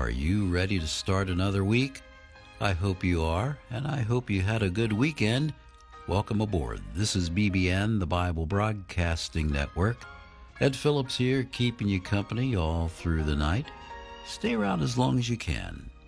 Are you ready to start another week? I hope you are, and I hope you had a good weekend. Welcome aboard. This is BBN, the Bible Broadcasting Network. Ed Phillips here, keeping you company all through the night. Stay around as long as you can.